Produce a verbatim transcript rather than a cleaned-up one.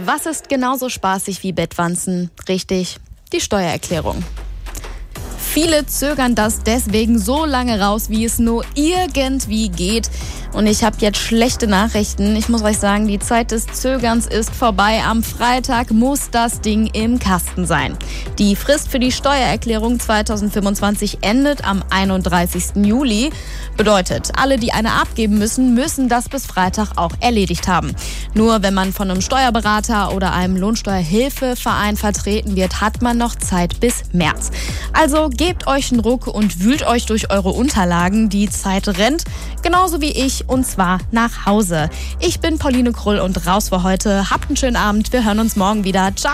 Was ist genauso spaßig wie Bettwanzen? Richtig, die Steuererklärung. Viele zögern das deswegen so lange raus, wie es nur irgendwie geht. Und ich habe jetzt schlechte Nachrichten. Ich muss euch sagen, die Zeit des Zögerns ist vorbei. Am Freitag muss das Ding im Kasten sein. Die Frist für die Steuererklärung zwanzig fünfundzwanzig endet am einunddreißigsten Juli. Bedeutet, alle, die eine abgeben müssen, müssen das bis Freitag auch erledigt haben. Nur wenn man von einem Steuerberater oder einem Lohnsteuerhilfeverein vertreten wird, hat man noch Zeit bis März. Also gebt euch einen Ruck und wühlt euch durch eure Unterlagen. Die Zeit rennt, genauso wie ich, und zwar nach Hause. Ich bin Pauline Krull und raus für heute. Habt einen schönen Abend. Wir hören uns morgen wieder. Ciao.